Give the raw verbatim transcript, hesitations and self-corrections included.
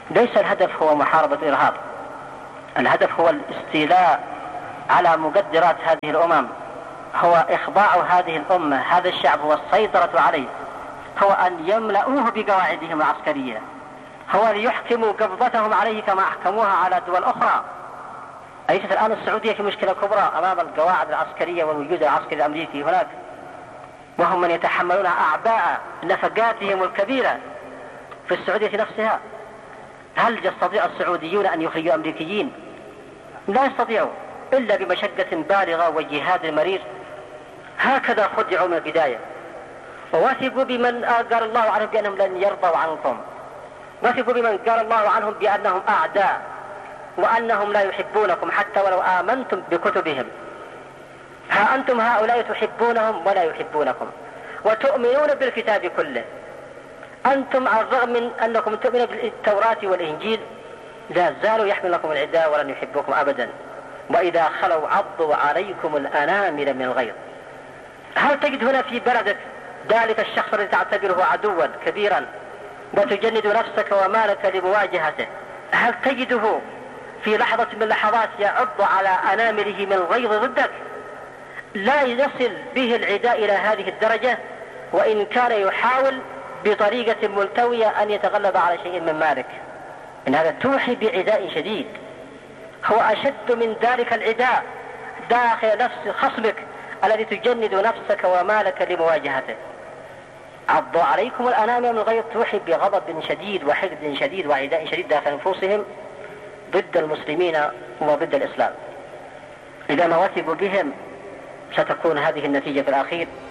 ليس الهدف هو محاربة الإرهاب، الهدف هو الاستيلاء على مقدرات هذه الأمم، هو إخضاع هذه الأمة، هذا الشعب، والسيطرة عليه، هو أن يملؤوه بقواعدهم العسكرية، هو ليحكموا قبضتهم عليه كما أحكموها على دول أخرى. أليست الآن السعودية في مشكلة كبرى أمام القواعد العسكرية والوجود العسكري الأمريكي هناك، وهم من يتحملون أعباء نفقاتهم الكبيرة في السعودية نفسها. هل يستطيع السعوديون أن يخرجوا أمريكيين؟ لا يستطيعوا إلا بمشقة بالغة وجهاد مرير. هكذا خدعوا من البداية، ووثقوا بمن قال الله عنهم بأنهم لن يرضوا عنكم، وثقوا بمن قال الله عنهم بأنهم أعداء وأنهم لا يحبونكم حتى ولو آمنتم بكتبهم. ها أنتم هؤلاء تحبونهم ولا يحبونكم، وتؤمنون بالكتاب كله. أنتم على الرغم من أنكم تؤمنون بالتوراة والإنجيل لا زالوا يحمل لكم العداء ولن يحبوكم أبدا، وإذا خلوا عضوا عليكم الأنامل من الغيظ. هل تجد هنا في بلدك ذلك الشخص الذي تعتبره عدوا كبيرا وتجند نفسك ومالك لمواجهته، هل تجده في لحظة من اللحظات يعض على أنامله من الغيظ ضدك؟ لا يصل به العداء إلى هذه الدرجة، وإن كان يحاول بطريقة ملتوية أن يتغلب على شيء من مالك. إن هذا توحي بعداء شديد، هو أشد من ذلك العداء داخل نفس خصمك الذي تجند نفسك ومالك لمواجهته. عضوا عليكم الأنامل من الغيظ، توحي بغضب شديد وحقد شديد وعداء شديد داخل نفوسهم ضد المسلمين وضد الإسلام. إذا ما وثقوا بهم ستكون هذه النتيجة في الأخير.